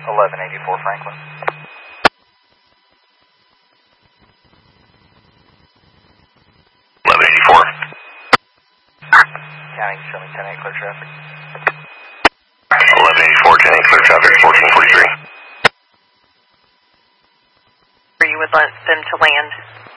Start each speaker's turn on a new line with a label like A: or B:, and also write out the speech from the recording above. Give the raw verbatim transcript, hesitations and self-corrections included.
A: eleven eighty-four Franklin.
B: eleven eighty-four.
A: Counting, showing ten eight clear traffic.
B: eleven eighty-four, ten eight clear traffic, fourteen forty-three.
C: Where you would like them to land?